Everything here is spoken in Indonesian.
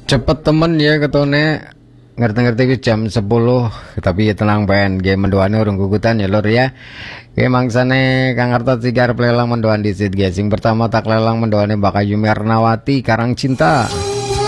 Cepet temen ya ketone ngerti-ngerti ke jam 10 tapi ya tenang ben game mendoane urung gugutan ya lur ya. Game mangsane Kang Arta tiga lelang mendoan disit guys. Sing pertama tak lelang mendoane Mbak Yumi Arnawati Karang Cinta.